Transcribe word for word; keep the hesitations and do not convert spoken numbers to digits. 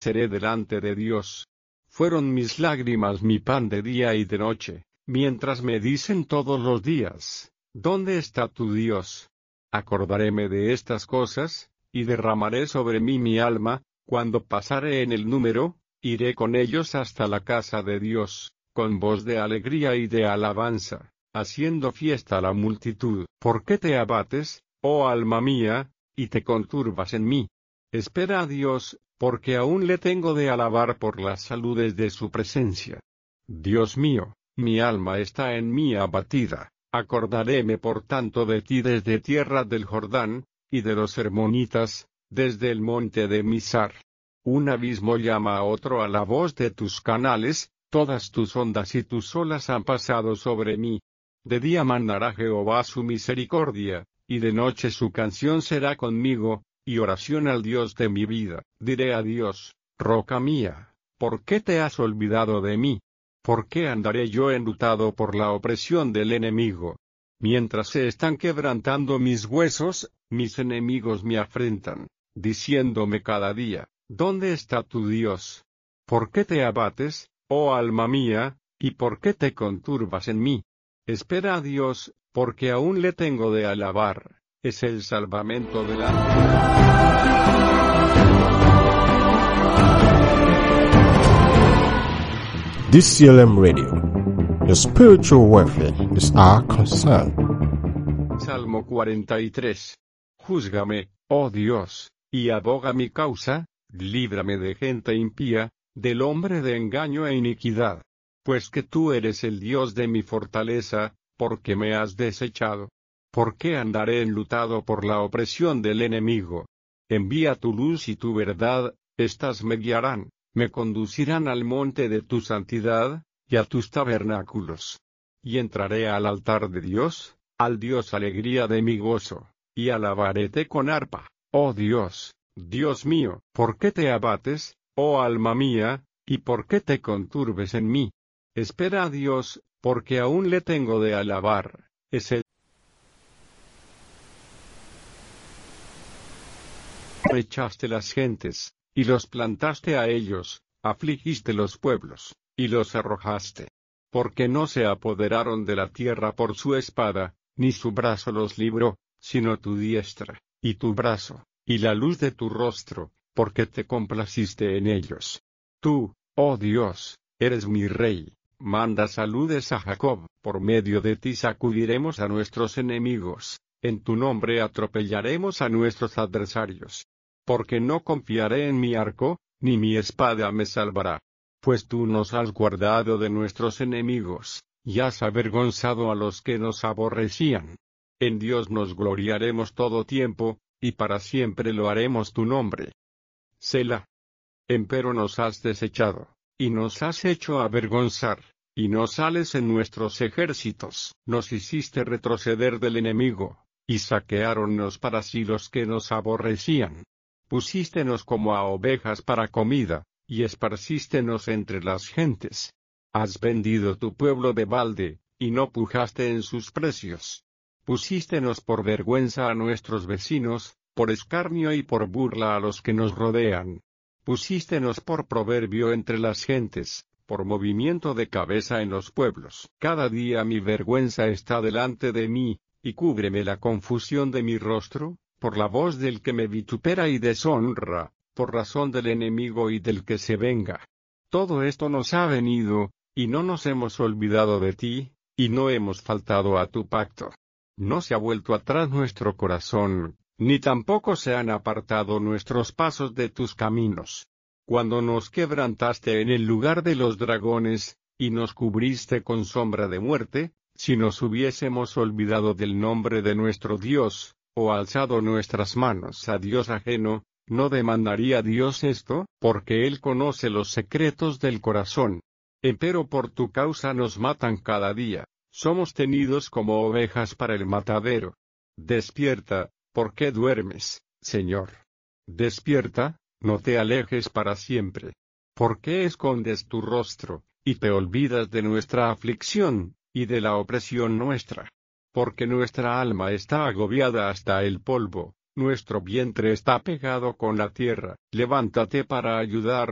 seré delante de Dios. Fueron mis lágrimas mi pan de día y de noche, mientras me dicen todos los días, ¿dónde está tu Dios? Acordaréme de estas cosas, y derramaré sobre mí mi alma, cuando pasare en el número, iré con ellos hasta la casa de Dios, con voz de alegría y de alabanza, haciendo fiesta a la multitud. ¿Por qué te abates, oh alma mía, y te conturbas en mí? Espera a Dios, porque aún le tengo de alabar por las saludes de su presencia. Dios mío, mi alma está en mí abatida, acordaréme por tanto de ti desde tierra del Jordán, y de los hermonitas, desde el monte de Mizar. Un abismo llama a otro a la voz de tus canales, todas tus ondas y tus olas han pasado sobre mí. De día mandará Jehová su misericordia, y de noche su canción será conmigo, y oración al Dios de mi vida. Diré a Dios, roca mía, ¿por qué te has olvidado de mí? ¿Por qué andaré yo enlutado por la opresión del enemigo? Mientras se están quebrantando mis huesos, mis enemigos me afrentan, diciéndome cada día, ¿dónde está tu Dios? ¿Por qué te abates, oh alma mía, y por qué te conturbas en mí? Espera a Dios, porque aún le tengo de alabar, es el salvamento de la... D C L M Radio. Your spiritual welfare is our concern. Salmo cuarenta y tres. Júzgame, oh Dios, y aboga mi causa, líbrame de gente impía, del hombre de engaño e iniquidad. Pues que tú eres el Dios de mi fortaleza, porque me has desechado. ¿Por qué andaré enlutado por la opresión del enemigo? Envía tu luz y tu verdad, éstas me guiarán, me conducirán al monte de tu santidad, y a tus tabernáculos. Y entraré al altar de Dios, al Dios alegría de mi gozo, y alabaréte con arpa, oh Dios, Dios mío. ¿Por qué te abates, oh alma mía, y por qué te conturbes en mí? Espera a Dios, porque aún le tengo de alabar, es el... Echaste las gentes, y los plantaste a ellos, afligiste los pueblos, y los arrojaste. Porque no se apoderaron de la tierra por su espada, ni su brazo los libró, sino tu diestra, y tu brazo, y la luz de tu rostro, porque te complaciste en ellos. Tú, oh Dios, eres mi rey, manda saludes a Jacob, por medio de ti sacudiremos a nuestros enemigos, en tu nombre atropellaremos a nuestros adversarios. Porque no confiaré en mi arco, ni mi espada me salvará. Pues tú nos has guardado de nuestros enemigos, y has avergonzado a los que nos aborrecían. En Dios nos gloriaremos todo tiempo, y para siempre lo haremos tu nombre. Selah. Empero nos has desechado, y nos has hecho avergonzar, y no sales en nuestros ejércitos. Nos hiciste retroceder del enemigo, y saqueáronnos para sí los que nos aborrecían. Pusístenos como a ovejas para comida, y esparcístenos entre las gentes. Has vendido tu pueblo de balde, y no pujaste en sus precios. Pusístenos por vergüenza a nuestros vecinos, por escarnio y por burla a los que nos rodean. Pusístenos por proverbio entre las gentes, por movimiento de cabeza en los pueblos. Cada día mi vergüenza está delante de mí, y cúbreme la confusión de mi rostro, por la voz del que me vitupera y deshonra, por razón del enemigo y del que se venga. Todo esto nos ha venido, y no nos hemos olvidado de ti, y no hemos faltado a tu pacto. No se ha vuelto atrás nuestro corazón, ni tampoco se han apartado nuestros pasos de tus caminos. Cuando nos quebrantaste en el lugar de los dragones, y nos cubriste con sombra de muerte, si nos hubiésemos olvidado del nombre de nuestro Dios, o alzado nuestras manos a Dios ajeno, ¿no demandaría Dios esto? Porque Él conoce los secretos del corazón. Empero por tu causa nos matan cada día, somos tenidos como ovejas para el matadero. Despierta, ¿por qué duermes, Señor? Despierta, no te alejes para siempre. ¿Por qué escondes tu rostro, y te olvidas de nuestra aflicción, y de la opresión nuestra? Porque nuestra alma está agobiada hasta el polvo, nuestro vientre está pegado con la tierra. Levántate para ayudar.